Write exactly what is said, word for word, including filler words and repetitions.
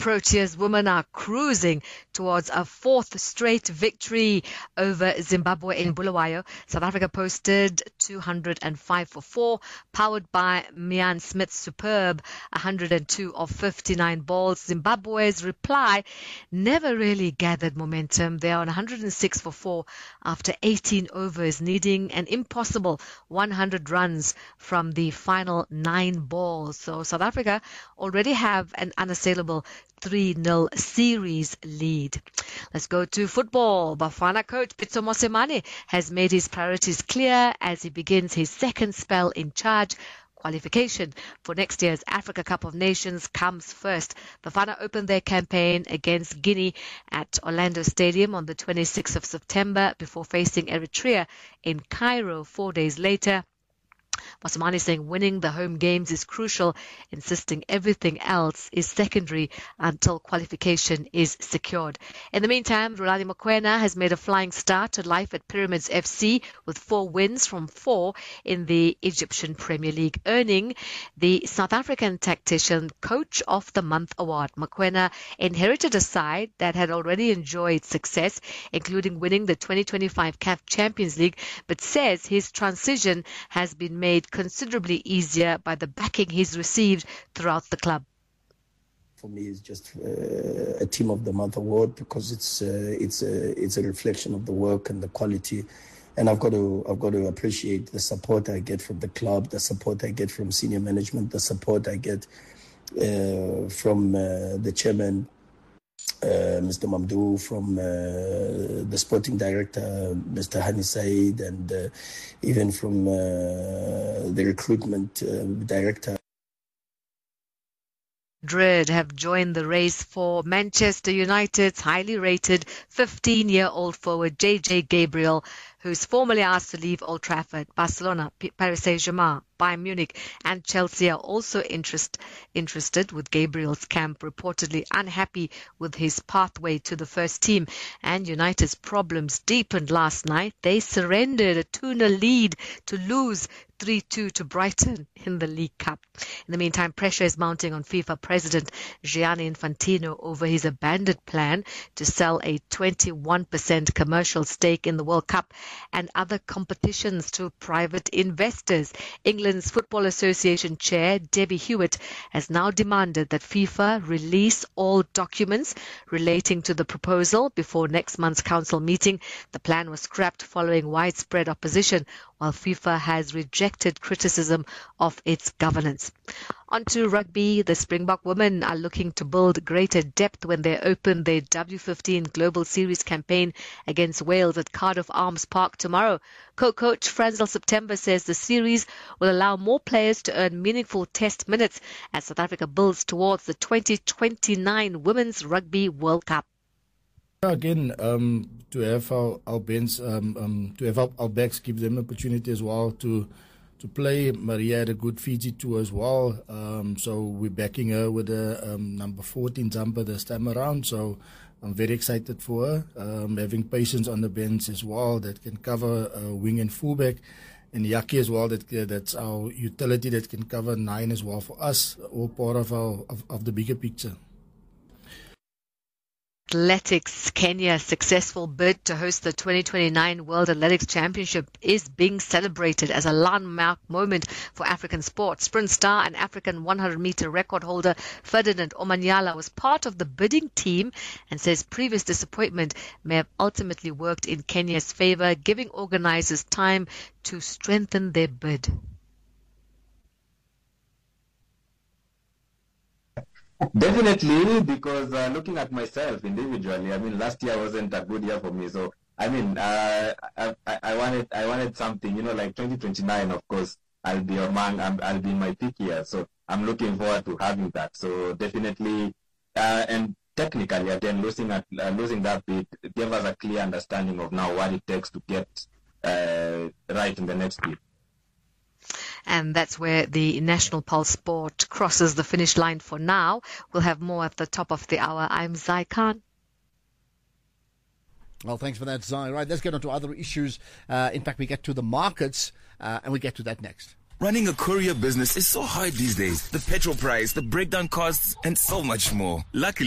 Proteas women are cruising towards a fourth straight victory over Zimbabwe in Bulawayo. South Africa posted two hundred five for four, powered by Mian Smith's superb one hundred two of fifty-nine balls. Zimbabwe's reply never really gathered momentum. They are on one hundred six for four after eighteen overs, needing an impossible one hundred runs from the final nine balls. So South Africa already have an unassailable three nil series lead. Let's go to football. Bafana coach Pitso Mosemane has made his priorities clear as he begins his second spell in charge. Qualification for next year's Africa Cup of Nations comes first. Bafana opened their campaign against Guinea at Orlando Stadium on the twenty-sixth of September before facing Eritrea in Cairo four days later. Mosemane saying winning the home games is crucial, insisting everything else is secondary until qualification is secured. In the meantime, Rulani Mokoena has made a flying start to life at Pyramids F C with four wins from four in the Egyptian Premier League, earning the South African Tactician Coach of the Month award. Mokoena inherited a side that had already enjoyed success, including winning the twenty twenty-five C A F Champions League, but says his transition has been made made considerably easier by the backing he's received throughout the club. For me, it's just uh, a Team of the Month award because it's uh, it's a it's a reflection of the work and the quality, and I've got to I've got to appreciate the support I get from the club, the support I get from senior management, the support I get uh, from uh, the chairman, Uh, Mister Mamdou, from uh, the sporting director, Mister Hani Said, and uh, even from uh, the recruitment uh, director. Madrid have joined the race for Manchester United's highly rated fifteen-year-old forward J J Gabriel, who's formally asked to leave Old Trafford. Barcelona, Paris Saint-Germain, Bayern Munich and Chelsea are also interest, interested, with Gabriel's camp reportedly unhappy with his pathway to the first team. And United's problems deepened last night. They surrendered a two nil lead to lose three two to Brighton in the League Cup. In the meantime, pressure is mounting on FIFA President Gianni Infantino over his abandoned plan to sell a twenty-one percent commercial stake in the World Cup and other competitions to private investors. England's Football Association Chair Debbie Hewitt has now demanded that FIFA release all documents relating to the proposal before next month's council meeting. The plan was scrapped following widespread opposition, while FIFA has rejected criticism of its governance. On to rugby. The Springbok women are looking to build greater depth when they open their W fifteen Global Series campaign against Wales at Cardiff Arms Park tomorrow. Co-coach Franzel September says the series will allow more players to earn meaningful test minutes as South Africa builds towards the twenty twenty-nine Women's Rugby World Cup. Again, um, to have our, our bench, um, um, to have our, our backs, give them opportunity as well to to play. Maria had a good Fiji tour as well, um, so we're backing her with a um, number fourteen jumper this time around. So I'm very excited for her. Um, having patience on the bench as well that can cover uh, wing and fullback, and Yaki as well. That uh, that's our utility that can cover nine as well for us. All part of our of, of the bigger picture. Athletics Kenya's successful bid to host the twenty twenty-nine World Athletics Championship is being celebrated as a landmark moment for African sport. Sprint star and African one hundred meter record holder Ferdinand Omanyala was part of the bidding team and says previous disappointment may have ultimately worked in Kenya's favor, giving organizers time to strengthen their bid. Definitely, because uh, looking at myself individually, I mean, last year wasn't a good year for me. So, I mean, uh, I, I, I wanted I wanted something, you know, like twenty twenty-nine, of course, I'll be among, I'll be in my peak year. So, I'm looking forward to having that. So, definitely, uh, and technically, again, losing, at, uh, losing that bit gave us a clear understanding of now what it takes to get uh, right in the next bit. And that's where the National Pulse Sport crosses the finish line for now. We'll have more at the top of the hour. I'm Zai Khan. Well, thanks for that, Zai. Right, let's get on to other issues. Uh, in fact, we get to the markets, uh, and we get to that next. Running a courier business is so hard these days. The petrol price, the breakdown costs, and so much more. Luckily,